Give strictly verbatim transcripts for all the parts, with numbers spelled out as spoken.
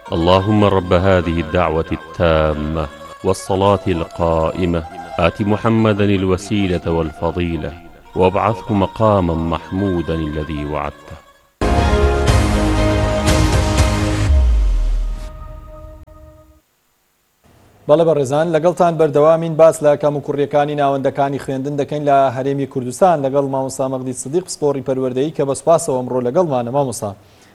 اللهم رب هذه الدعوة التامة والصلاة القائمة آت محمدا الوسيلة والفضيلة وابعثه مقاما محمودا الذي وعدته. بەڵێ بەڕێزان لەگەڵتان بەردەوامین باس لە کەم و کوڕیەکانی ناوەندەکانی خوێندن دەکەین لە هەرێمی کوردستان لەگەڵ مامۆستا مەغدی سدیق پسپۆڕی پەروەردەیی کە بە سوپاسەوە ئەمڕۆ لەگەڵمانە. مامۆستا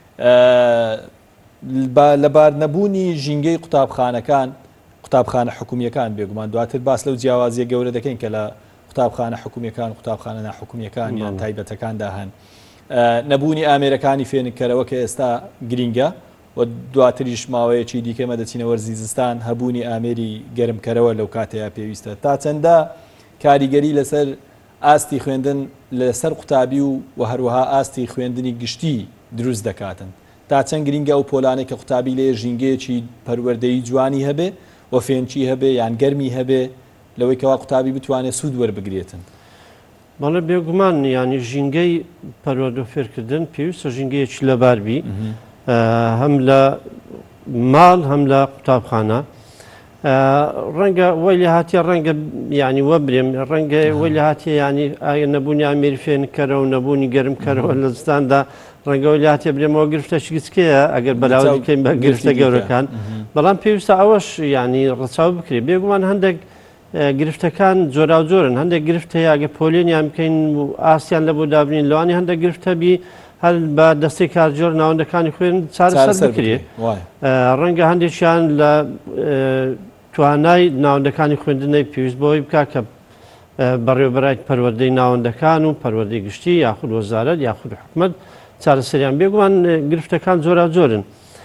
لەبار نەبوونی ژینگەی قوتابخانەکان قوتابخانە حکومیەکان بێگومان دواتر باس لەو جیاوازیە گەورە دەکەین کە لە قوتابخانە حکومیەکان قوتابخانە ناحکومیەکان یان تایبەتەکاندا هەن نەبوونی ئامێرەکانی فێنکەرەوە کە ئێستا گرینگە و دواتریش ماوەیەکی دیکە مەدەچینەوە زیزستان هەبوونی ئامێری گەرمکەرەوە لەو کاتەیە پێویستە تا چەندە کاریگەری لەسەر ئاستی خوێندن لەسەر قوتابی و و هەروەها ئاستی خوێندنی گشتی دروست دەکاتن تا چەند گرینگە و پۆلانێک کە قوتابی لێ ژینگەیەکی پەروەردەیی جوانی هەبێ و فێنچی هەبێ یان گەرمی هەبێ لەوەی کەوا قوتابی بتوانێت سوود وەربگرێتن. بەڵێ بێگومان ینی ژینگەی پەروەردە و فێرکردن پێویستە ژینگەیەکی لەباربی هەم لە ماڵ هەم لە قوتابخانە ڕەنگە وەی لە هاتیە ڕەنگە ینی وەبرێم ڕەنگە وەی لە هاتیە ینی ئاگە نەبوونی ئامێری فێنکەرەوە و نەبوونی گەرمکەرەوە لە زستاندا ڕەنگە وەی لە هاتیە برێمەوە گرفتەی گچکەیە ئەگەر بەراورد بکەین بە گرفتە گەورەکان بەڵام پێویستە ئەوەش ینی ڕەچاو بکرێت بێگومان هەندێک گرفتەکان جۆرا و جۆرن هەندێک گرفتە ئەگە پۆلێنیان بکەین و ئاسیان لە بۆ دابنین لەوانی هەندێک گرفتە بی هەل بە دەستی کارجۆر ناوەندەکانی خوێن چارەسەر بکرێت ڕەنگە هەندێکیان لە توانای ناوەندەکانی خوێندنەی پێویست بۆی بکات کە بەڕێوەبەرای پەروەردەی ناوەندەکان و پەروەردەی گشتی یاخود وەزارەت یاخود حکومەت چارەسەریان بێگومان گرفتەکان جۆرا جۆرن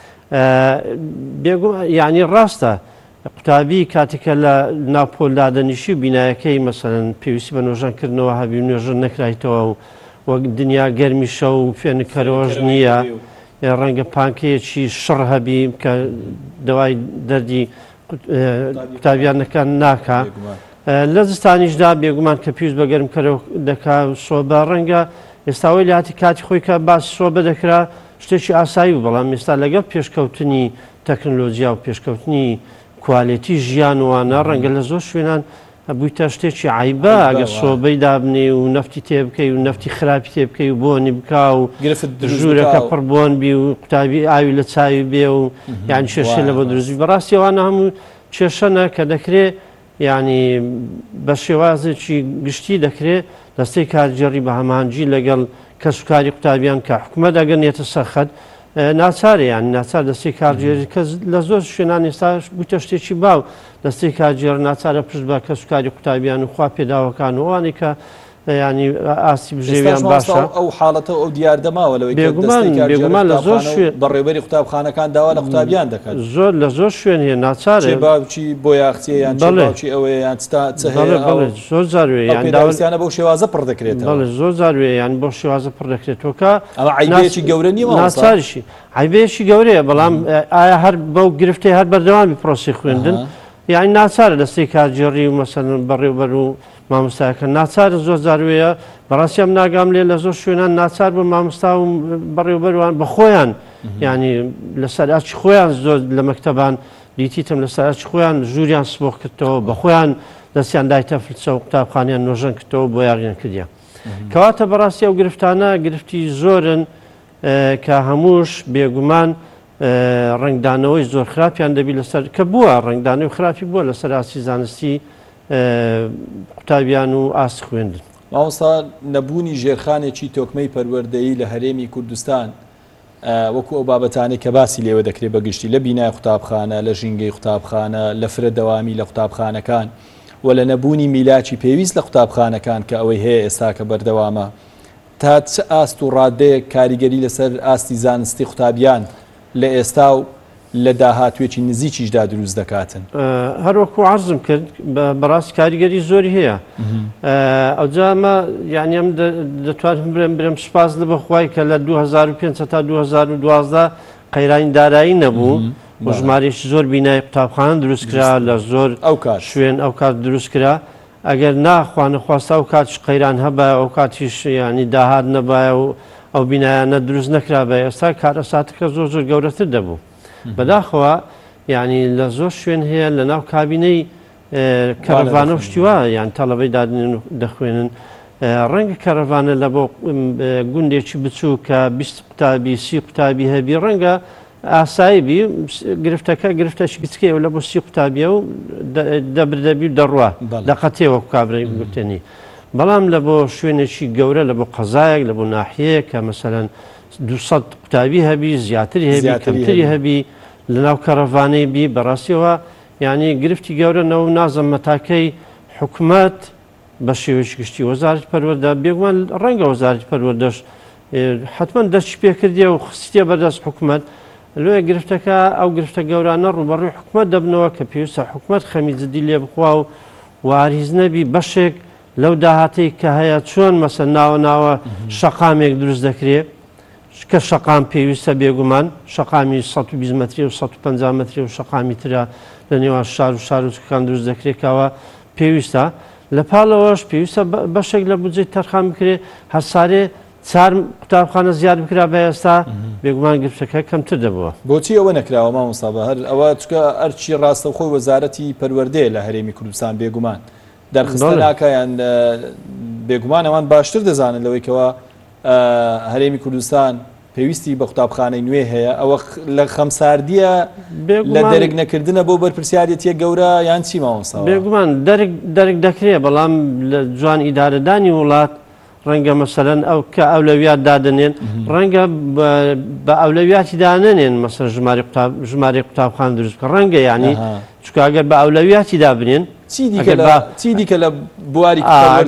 یعنی ڕاستە قوتابی کاتێکە لە ناوپۆلدادەنیشی و بینایەکەی مەسەڵەن پێویستی بە نۆژانکردنەوە هەبی و نوێژن نەکرایتەوە و وەک دنیا گەرمی شە و فێنکەرەوەش نییە ڕەنگە پانکەیەکی شڕ هەبی کە دەوای دەردی قوتابیانەکان ناکە لە زستانیشدا بێگومان کە پێویست بە گەرمکەرەوە دەکا سۆبە ڕەنگە ئێستاوەی لاتی کاتی خۆی کە باسی سۆبە دەکرا شتێکی ئاسایی و بەڵام ئێستا لەگەڵ پێشکەوتنی تەکنۆلۆژیا و پێشکەوتنی کوالیتی ژیانوانە ڕەنگە لە زۆر شوێنان بوویتە شتێکی عیبە ئەگە سۆبەی دابنێ و نەفتی تێ بکەی و نەفتی خراپی تێ بکەی و بۆنی بکا و ژوورەکە پڕ بۆن بی و قوتابی ئاوی لە چاوی بێ و یان کێشە لە بۆ دروستی بەڕاستی ئەوانە هەموو کێشەنە کە دەکرێت ینی بە شێوازێکی گشتی دەکرێت دەستەی کارجێڕی بە هەمانجی لەگەڵ کەسوکاری قوتابیان کە حکومەت ئەگەنێتە سەرخەت ناچارە یان ناچار دەستی کارجێری کە لە زۆر شوێنان ئێستا بوویتە شتێکی باو دەستی کارجێر ناچارە پشت بە کەسوکاری قوتابیان و خوا پێداوەکان و ئەوانی کە ینی ئاسی بژێویان باشە ئەو حاڵەتە ئەو دیاردەماوە لەوەی بێگومان لە زۆر شوێن بەڕێوەبەری قوتابخانەکان داوا لە قوتابیان دەکات زۆر لە زۆر شوێن هەیە ناچارێ باوچی بۆ یاخچی یان باوچی ئەوەیە یان زۆر زاروێ یان داوەستیانە بەو شێوازە پڕ دەکرێتەوە بەڵێ زۆر زاروێ یان بۆ شێوازە پڕ دەکرێتەوە کە ئەمە عیبێکی گەورە نییە ناچاریشی عیبێکی گەورەیە بەڵام ئایا هەر بەو گرفتەی هەر بەردەوامی پرۆسی خوێندن یانی ناچارە دەستی کارجێڕی و مەسەڵەن بەڕێوەبەر و مامۆستاکە ناچارە زۆر زاروەیە بەڕاستی ئەم ناگام لێ لە زۆر شوێنان ناچار بە مامۆستا و بەڕێوەبەروان بە خۆیان ینی لەسەر ئاچی خۆیان زۆر لە مەکتەبان دیتیتم لەسەر ئاچی خۆیان ژووریان سبۆخ کردەوە بە خۆیان دەستیان دایتە فلچە و قوتابخانیان نۆژەن کردەوە بۆ یاغیان کردیان کەواتە بەڕاستی ئەو گرفتانە گرفتی زۆرن کە هەمووش بێگومان ڕنگدانەوەی زۆر خراپیان دەبی لەسەر کە بووە ڕنگدانەوەی خراپی بووە لەسەر ئاسی زانستی قوتابیان و ئاست خوێندن. مامۆستا نەبوونی ژێرخانێکی تۆکمەی پەروەردەیی لە هەرێمی کوردستان وەکو ئەو بابەتانەی کە باسی لێوە دەکرێت بەگشتی لە بینای قوتابخانە لە ژینگەی قوتابخانە لە فرە دەوامی لە قوتابخانەکان و لە نەبوونی میلاکی پێویست لە قوتابخانەکان کە ئەوەی هەیە ئێستا کە بەردەوامە تا چ ئاست و ڕادەیەک کاریگەری لەسەر ئاستی زانستی قوتابیان لە ئێستا و لە داهاتوێکی نزیکیشدا دروست دەکاتن هەروەکو عەرزم کرد بەڕاستی کاریگەری زۆری هەیە ئەوجامە یعنی ئەم دەتوانم برم برم سوپاس لە بەخوای کە لە دوو هەزار و پێنج تا دوو هەزار و دوازدە قەیرانی دارایی نەبوو بۆ ژمارەیەکی زۆر بینای قوتابخانە دروستکرا لە زۆر ئەو کار شوێن ئەو کات دروستکرا ئەگەر ناخوانە خواستە ئەو کاتیش قەیران هەبە ئەو کاتیش ینی داهات نەبایە و ئەو بینایانە دروست نەکرابێ ئێستا کارەساتەکە زۆر زۆر گەورەتر دەبوو بەداخەوە یعنی لە زۆر شوێن هەیە لە ناو کابینەی کەرەڤانە و شتیوە یان تەڵەبەی دادنێن و دەخوێنن ڕەنگە کەرەڤانە لە بۆ گوندێکی بچوو کە بیست قوتابی سی قوتابی هەبی ڕەنگە ئاسایی بی گرفتەکە گرفتەشی بچکەوە لە بۆ سی قوتابیە و دەبردەبی و دەڕوا دەقەتێوە کابرای گوتێنی بەڵام لە بۆ شوێنێکی گەورە لە بۆ قەزایەک لە بۆ ناحەیە کە مەسەلەن دووسەد قوتابی هەبی زیاتری هەبی کەمتری هەبی لە ناو کەرەڤانەی بی بەڕاستیەوە یعنی گرفتی گەورەنەوە نازم مەتاکەی حکوومەت بە شێوەیەکی گشتی وەزارەتی پەروەردە بێگومان ڕەنگە وەزارەتی پەروەردەش حتمما دەستی پێکردیە و خستیە بەردەست حکوومەت لێ گرفتەکە ئەو گرفتە گەورانە ڕوبەڕووی حکوومەت دەبنەوە کە پێویستە حکوومەت خەمی جدی لێ بخوا و واریز نەبی بەشێک لەو داهاتەی کە هەیە چۆن مەسەن ناوە ناوە شەقامێک دروست دەکرێت کە شەقام پێویستە بێگومان شەقامی سەد و بیست مەتری و سەد و پەنجا مەتری و شەقامی ترە لە نێوان شار و شارۆچکەکان دروست دەکرێتەوە پێویستە لە پاڵەوەش پێویستە بەشێک لە بودجەی تەرخان بکرێت هەرسارێ چار قوتابخانە زیاد بکرا بە ئێستا بێگومان گرفتەکە کەمتر دەبووە بۆچی ئەوە نەکراوە مامۆستا بە هەر ئەوە چکە ئەرچی ڕاستە خۆی وەزارەتی پەروەردەیە لە هەرێمی کوردستان بێگومان دەرخستە ناکەیان بێگومان ئەوان باشتر دەزانن لەوەیکەوە هەرێمی کوردستان پێویستی بە قوتابخانەی نوێ هەیە ئەوە لە خەمساردیە لە دەرگ نەکردنە بۆ بەرپرسیارەتیە گەورە یان چی مامۆستا بێگومان دەرگ دەکرێت بەڵام لە جوان ئیدارەدانی وڵات ڕەنگە مەسەلەن ئەو کە ئەولەویات دادنێن ڕەنگە بە ئەولەویاتی دانێن مەسەر ژمارە قوتابخان دروست بکە ڕەنگە یعنی چکە ئەگەر بە ئەولەویاتی دابنێن چی دیکە لە بواری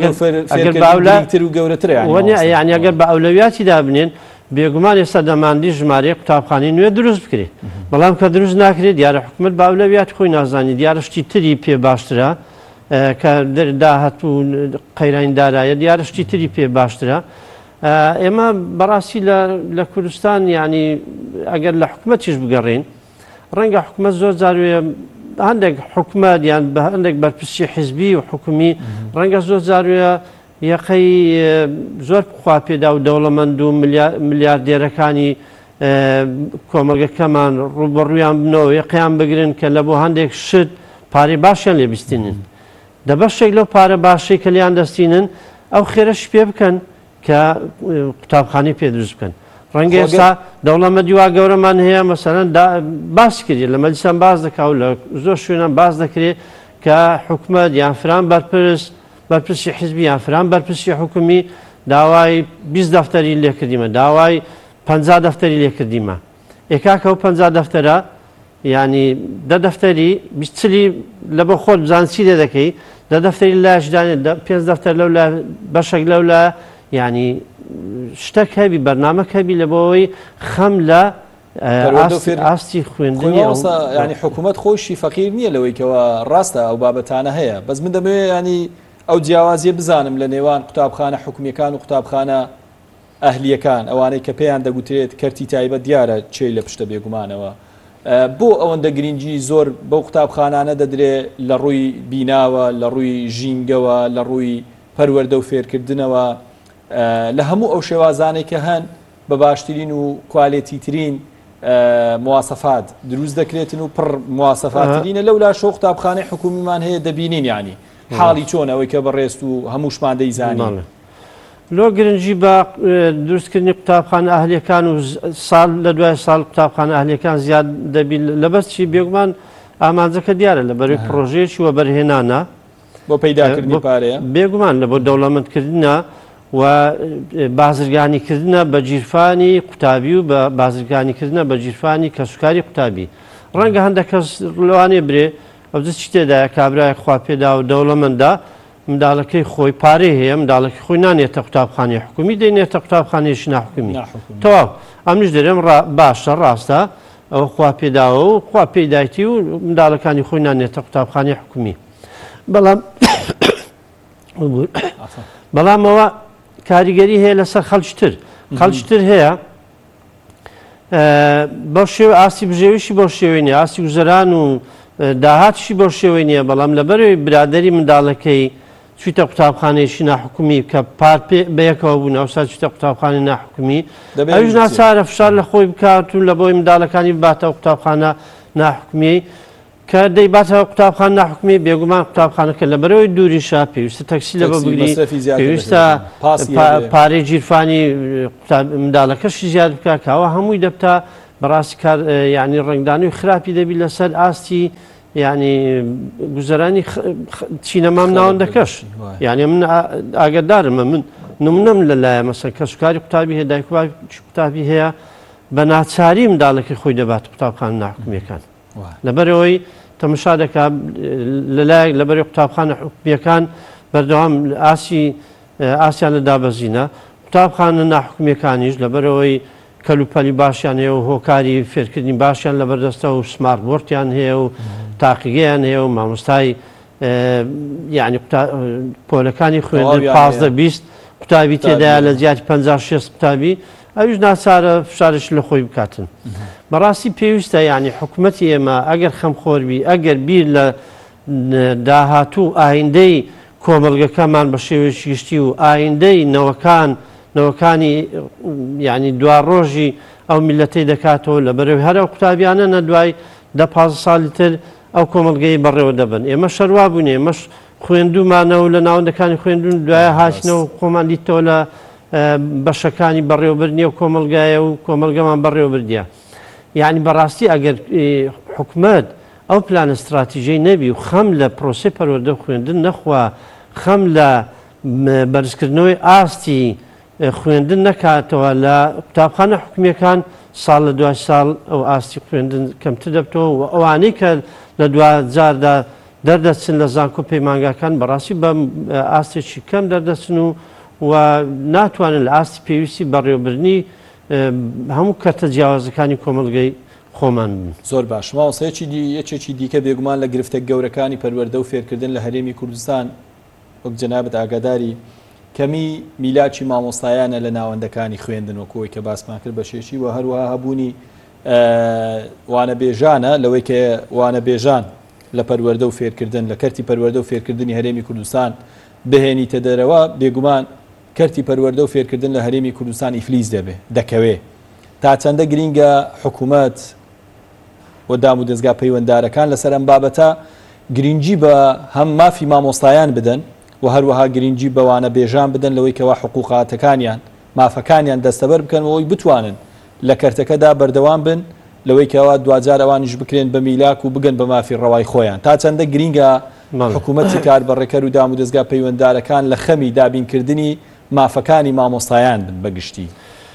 تر و گەورەتر یعنی ئەگەر بە ئەولەویاتی دابنێن بێگومان ئێستا دەماندی ژمارەی قوتابخانەی نوێ دروست بکرێت بەڵام کە دروست ناکرێت دیارە حکوومەت بە ئەولەویات خۆی نازانی دیارە شتی تری پێ باشترە کە داهات و قەیرانی دارایە دیارە شتی تری پێ باشترە ئێمە بەڕاستی لە کوردستان ینی ئەگەر لە حکوومەتیش بگەڕین ڕەنگە حکوومەت زۆر جاروێ هەندێک حکوومەت یان بە هەندێک بەرپرسی حیزبی و حکومی ڕەنگە زۆر جاروێ یەقەی زۆر خوا پێدا و دەوڵەمەند و ملیاردێرەکانی کۆمەلگەکەمان ڕوبەڕوویان بنەوە یەقیان بگرن کە لە بۆ هەندێک شت پارەی باشیان لێ بیستێنن دەبەشێک لەو پارە باشەی کە لیان دەستینن ئەو خێرەش پێ بکەن کە قوتابخانەی پێ دروست بکەن ڕەنگە ئێستا دەوڵەمەندی وا گەورەمان هەیە مەسەلەن باس کردێت لە مەجلیسان باز دەکات و لە زۆر شوێنان باز دەکرێت کە حکوومەت یان فران بەرپرس بەرپرسی حیزبی یان فران بەرپرسی حکومی داوای بیست دەفتەری لێکردیمە داوای پەنجا دەفتەری لێکردیمە ئێکاکە ئەو پەنجا دەفتەرە ینی دە دەفتەری بیستلی لە بۆ خۆت بزانسی لێ دەکەی دە دەفتەری لاشدانێت پێنج دەفتەر لەو بەشێک لەو لە ینی شتێک هەبی بەرنامەک هەبی لە بۆەوەی خەم لە ئاستی خوێندنی ینی حکوومەت خۆشی فەقیر نییە لەوەیکەوە ڕاستە ئەو بابەتانە هەیە بەس من دەمەوێت ینی ئەو جیاوازیە بزانم لە نێوان قوتابخانە حکومیەکان و قوتابخانە ئەهلیەکان ئەوانەی کە پێیان دەگوترێت کەرتی تایبەت دیارە چێ لە پشتە بێگومانەوە بۆ ئەوەندە گرنگی زۆر بەو قوتابخانانە دەدرێت لە ڕووی بیناوە لە ڕووی ژینگەوە لە ڕووی پەروەردە و فێرکردنەوە لە هەموو ئەو شێوازانێک کە هەن بە باشترین و کوالێتیترین مواسەفات دروست دەکرێتن و پڕ مواسەفاتترینە لەولا شۆ قوتابخانەی حکومیمان هەیە دەبینین ینی حاڵی چۆن ئەوەی کە بەڕێست و هەمووشمان دەیزانین لۆ گرنگی بە دروستکردنی قوتابخانە ئەهلیەکان و ساڵ لە دوای ساڵ قوتابخانە ئەهلیەکان زیاد دەبی لەبەرچی بێگومان ئامانجەکە دیارە لە بەروی پرۆژەیەکی وە بەرهێنانە بۆ پەیداکردنی پارەیە بێگومان لە بۆ دەوڵەمەندکردنە و بازرگانیکردنە بە جیرفانی قوتابی و بە بازرگانیکردنە بە جیرفانی کەسوکاری قوتابی ڕەنگە هەندێک کەس لەوانێ برێ ئەو چ تێدایە کابرای خوا پێدا و دەوڵەمەندە منداڵەکەی خۆی پارەی هەیە منداڵەکەی خۆی نانێتە قوتابخانەی حکومی دەینێتە قوتابخانەیەشی ناحکومی تەواو ئەمش دەرێم باشە ڕاستە ئەو خوا پێداوە و خوا پێدایەتی و منداڵەکانی خۆی نانێتە قوتابخانەی حکومی بەڵام بەڵامەوە کاریگەری هەیە لەسەر خەڵکتر خەڵکتر هەیە بەو شێوە ئاسی بژێویشی بۆ شێوەی نیە ئاسی گوزەران و داهاتشی بۆ شێوەی نییە بەڵام لەبەرەوەی برادەری منداڵەکەی چیتە قوتابخانەیەکی ناحکومی کە پار بەیەکەوە بوون ئەوسا چیتە قوتابخانەی ناحکومی ئەویش ناچارە فشار لە خۆی بکات و لە بۆی منداڵەکانی بباتەوە قوتابخانە ناحکومی کە دەیباتەوە قوتابخانە ناحکومی بێگومان قوتابخانەکە لە بەرەوەی دووریشە پێویستە تەکسی لە بە بگری پێویستە پارەی گیرفانی منداڵەکەشی زیاد بکە کەەوە هەمووی دەبتا بەڕاستی کار یعنی ڕنگدانی و خراپی دەبی لەسەر ئاستی یعنی گوزەرانی چینەمام ناوەندەکەش یعنی من ئاگدارمە من نمونەم لەلایە مەسەن کە سوکاری قوتابی هەیە دایک قوتابی هەیە بە ناچاری منداڵەکەی خۆی دەبات قوتابخانە ناحکومیەکان لەبەرەوەی تەماشا دەکات لەلایەک لەبەری قوتابخانە حکومیەکان بەردەوام ئاسی ئاسیان لە دابەزینە قوتابخانە ناحکومیەکانیش لەبەرەوەی کەلوپەلی باشیان هەیە و هۆکاری فێرکردنی باشیان لەبەردەستە و سمارت بۆرتیان هەیە و تاقیگەیان هەیە و مامۆستای یعنی پۆلەکانی خوێندن پازدە بیست قوتابی تێدایە لە زیاتی پەنجا شێست قوتابی ئەویش ناچارە فشارش لە خۆی بکاتن بەڕاستی پێویستە یعنی حکوومەتی ئێمە ئەگەر خەمخۆربی ئەگەر بیر لە داهاتوو ئایندەی کۆمەڵگەکەمان بە شێوەیەکی گشتی و ئایندەی نەوەکان نەوەکانی یعنی دوا ڕۆژی ئەو میلەتەی دەکاتەوە لە بەرەوەی هەرە قوتابیانە نە دوای دە پازە ساڵی تر ئەو کۆمەڵگەی بەڕێوە دەبن ئێمە شەروا بوونێ ئێمەش خوێندومانەوە لە ناوەندەکانی خوێندون دوایە هاتنەوە خۆمان دیتەوە لە بەشەکانی بەڕێوەبردنی و کۆمەلگایە و کۆمەلگەمان بەڕێوەبردیە یعنی بەڕاستی ئەگەر حکوومەت ئەو پلان استراتیژیەی نەبی و خەم لە پرۆسەی پەروەردە خوێندن نەخوا خەم لە بەرزکردنەوەی ئاستی خوێندن نەکاتەوە لە قوتابخانە حکومیەکان ساڵ لە دوای ساڵ ئەو ئاستی خوێندن کەمتر دەبتەوە و ئەوانەی کە لە دوا جاردا دەردەچن لە زانکۆ پەیمانگاکان بەڕاستی بە ئاستێکی کەم دەردەچن و و ناتوانن لە ئاستی پێویستی بەڕێوەبردنی هەموو کەرتە جیاوازەکانی کۆمەڵگەی خۆمان بن. زۆر باش ماوەسەیەکی یەکێکی دیکە بێگومان لە گرفتە گەورەکانی پەروەردە و فێرکردن لە هەرێمی کوردستان وەک جەنابەت ئاگاداری کەمی میلاکی مامۆستایانە لە ناوەندەکانی خوێندن وەکەوەی کە باسمان کرد بە شێشی و هەروەها هەبوونی وانە بێژانە لەوەی کە وانە بێژان لە پەروەردە و فێرکردن لە کەرتی پەروەردە و فێرکردنی هەرێمی کوردستان بهێنیتە دەرەوە بێگومان کەرتی پەروەردە و فێرکردن لە هەرێمی کوردستان ئیفلیس دەبێ دەکەوێ تا چەندە گرینگە حکوومەت و دام و دەستگا پەیوەنددارەکان لەسەر ئەم بابەتە گرنگی بە هەم مافی مامۆستایان بدەن و هەروەها گرنگی بەوانە بێژان بدەن لەوەی کەوا حقوقاتەکانیان مافەکانیان دەستەبەر بکەن ئەوەی بتوانن لە کەرتەکەدا بەردەوام بن لەوەی کەوا دوجار ئەوانیش بکرێن بە میلاک و بگەن بە مافی ڕەوای خۆیان تا چەندە گرینگە حکوومەتی کاربەڕێکەر و دام و دەستگا پەیوەنددارەکان لە خەمی دابینکردنی مافەکانی مامۆستایان بن بەگشتی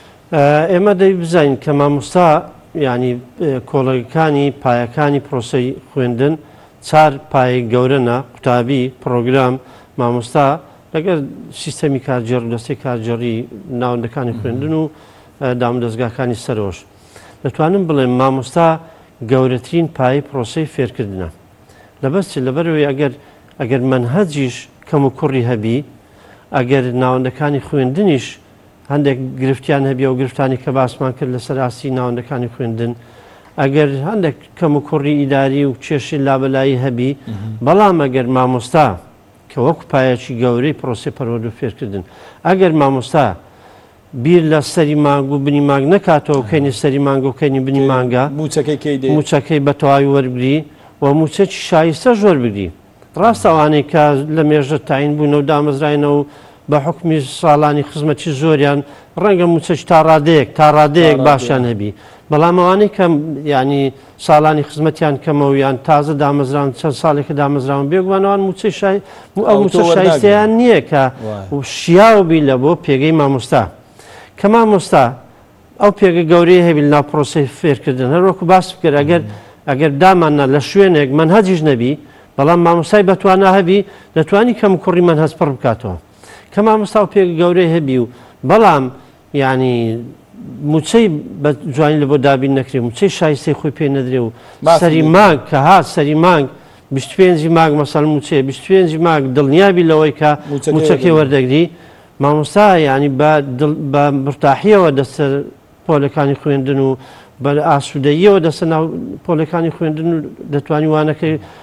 ئێمە دەی بزانین کە مامۆستا ینی کۆڵەکانی پایەکانی پرۆسی خوێندن چار پای گەورەنە قوتابی پرۆگرام مامۆستا لەگەر سیستەمی کارجێڕ دەستی کارجێڕی ناوەندەکانی خوێندن و دام و دەستگاکانی سەرۆش دەتوانم بڵێم مامۆستا گەورەترین پای پرۆسی فێرکردنە لەبەستی لەبەرەوەی ئەگەر ئەگەر منهەجیش کەم و کوڕی هەبی ئەگەر ناوەندەکانی خوێندنیش هەندێک گرفتیان هەبی و گرفتانی کە باسمان کرد لەسەر ئاستی ناوەندەکانی خوێندن ئەگەر هەندێک کەم و کوڕی ئیداری و کێشی لابەلایی هەبی بەڵام ئەگەر مامۆستا کە وەکو پایەکی گەورەی پرۆسی پەروەردە و فێرکردن ئەگەر مامۆستا بیر لە سەری مانگ و بنی مانگ نکاتەوە کەینی سەری مانگ و کەینی بنی مانگە موچەکەی بە تەواوی وەربگری و موچەکی شایستە ژۆر بگری ڕاست ئەوانەی کە لە مێژە تاین بوونە و دامەزراینەوە و بە حکمی ساڵانی خزمەتی زۆریان ڕەنگە موچەش تا ڕادەیەک تا ڕادەیەک باشیان هەبی بەڵام ئەوانەی کە ینی ساڵانی خزمەتیان کەمەوە یان تازە دامەزران چەند ساڵێکە دامەزراون بێگومانەوان موچەی ئەو موچە شایستەیان نییە کە شیاوبی لە بۆ پێگەی مامۆستا کە مامۆستا ئەو پێگە گەورەی هەبی لە پرۆسی فێرکردن هەروەکو باس بکرد ئەگەر ئەگەر دامانە لە شوێنێک منهەجیش نەبی بەڵام مامۆستای بەتوانە هەبی دەتوانی کەم کوڕی منهەج پڕ بکاتەوە کە مامۆستا و پێگە گەورەی هەبی و بەڵام ینی موچەی بە جوانی لە بۆ دابین نەکرێ موچەی شایستەی خۆی پێ نەدرێ و سەری مانگ کە هات سەری مانگ بیست و پێنجی مانگ مەسەڵ موچێ بیست و پێنجی مانگ دڵنیابی لەوەی کە موچەکەی وەردەگری مامۆستا ینی بە مرتاحیەوە دەسەر پۆلەکانی خوێندن و بە ئاسوودەییەوە دەسەر ناو پۆلەکانی خوێندن و دەتوانی وانەکەی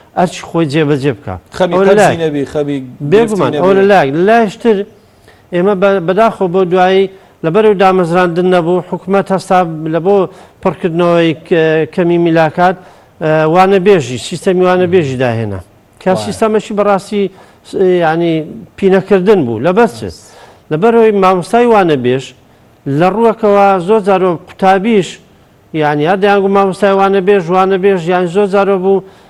ئەرچی خۆی جێبەجێ بکە بێگومان ئەو لە لای لایشتر ئێمە بەداخۆ بۆ دوایی لەبەرەوە دامەزراندن نەبوو حکوومەت هەستا لە بۆ پڕکردنەوەی کەمی میلاکات وانە بێژی سیستەمی وانە بێژی داهێنا کە سیستەمەشی بەڕاستی ینی پینەکردن بوو لە بەس لەبەرەوەی مامۆستای وانە بێژ لە ڕووەکەوە زۆر جارۆ قوتابیش یعنی هەردەیانگو مامۆستای وانە بێژ وانە بێژ یان زۆر جارۆ بوو